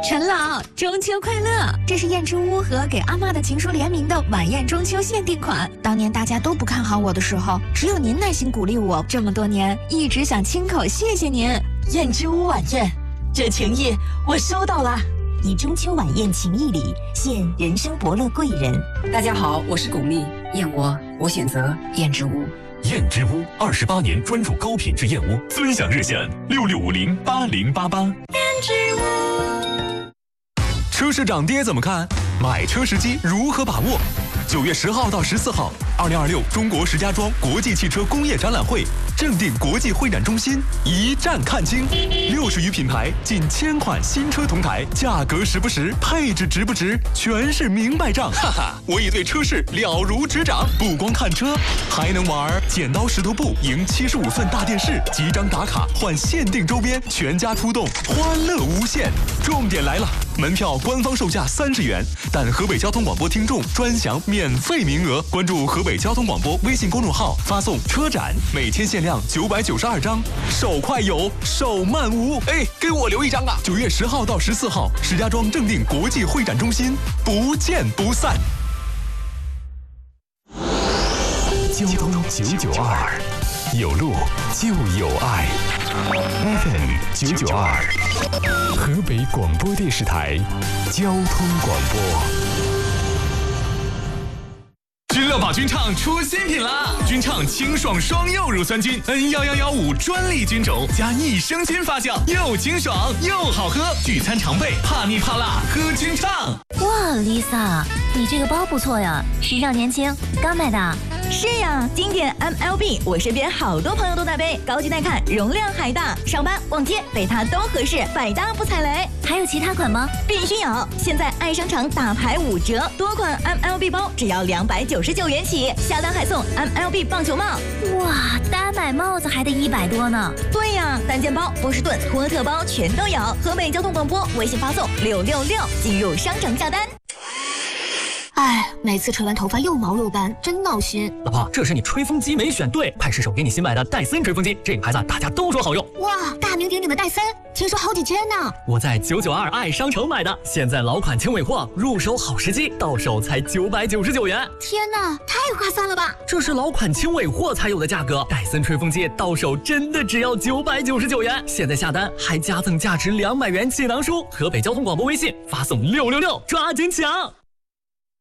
陈老，中秋快乐！这是燕之屋和给阿嬷的情书联名的晚宴中秋限定款。当年大家都不看好我的时候，只有您耐心鼓励我，这么多年一直想亲口谢谢您。 燕之屋晚宴，这情谊我收到了。以中秋晚宴情谊礼，献人生伯乐贵人。 大家好，我是巩俐，燕窝我选择燕之屋。 燕之屋28年专注高品质燕窝，尊享热线66508088。燕之屋。车市涨跌怎么看？买车时机如何把握？9月10号到14号，2026中国石家庄国际汽车工业展览会正定国际会展中心一站看清，60余品牌，近1000款新车同台，价格实不实，配置值不值，全是明白账。哈哈，我已对车市了如指掌，不光看车，还能玩剪刀石头布赢75寸大电视，集章打卡换限定周边，全家出动，欢乐无限。重点来了，门票官方售价30元，但河北交通广播听众专享免费名额。关注河北交通广播微信公众号，发送车展，每天限量992张，手快有，手慢无。哎，给我留一张啊！9月10号到14号，石家庄正定国际会展中心，不见不散。 交通992，有路就有爱。FM 992，河北广播电视台交通广播。 君乐宝君畅出新品啦！君畅清爽双柚乳酸菌 N11115专利菌种加益生菌发酵，又清爽又好喝，聚餐常备，怕腻怕辣喝君畅。 哇 ，Lisa， 你这个包不错呀，时尚年轻，刚买的。 是呀，经典 MLB， 我身边好多朋友都在背，高级耐看，容量还大，上班逛街背它都合适，百搭不踩雷。 还有其他款吗？ 必须有！现在爱商场大牌5折，多款 MLB 包只要299元起，下单还送 MLB 棒球帽。 哇，单买帽子还得100多呢。 对呀，单件包、波士顿、托特包全都有。河北交通广播微信发送666，进入商城下单。 哎，每次吹完头发又毛又干，真闹心。 老婆，这是你吹风机没选对，快试手给你新买的戴森吹风机，这个牌子大家都说好用。 哇，大名鼎鼎的戴森，听说好几千呢。 我在992爱商城买的，现在老款轻尾货，入手好时机，到手才999元。 天哪，太划算了吧！ 这是老款轻尾货才有的价格，戴森吹风机到手真的只要999元。现在下单还加赠价值200元气囊书，河北交通广播微信发送666，抓紧抢。